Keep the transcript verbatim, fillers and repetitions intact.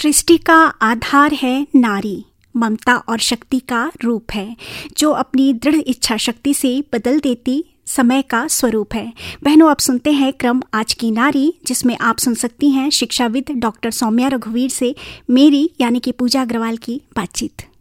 सृष्टि का आधार है नारी, ममता और शक्ति का रूप है, जो अपनी दृढ़ इच्छा शक्ति से बदल देती समय का स्वरूप है। बहनों, अब सुनते हैं क्रम आज की नारी, जिसमें आप सुन सकती हैं शिक्षाविद डॉक्टर सौम्या रघुवीर से मेरी यानी कि पूजा अग्रवाल की बातचीत।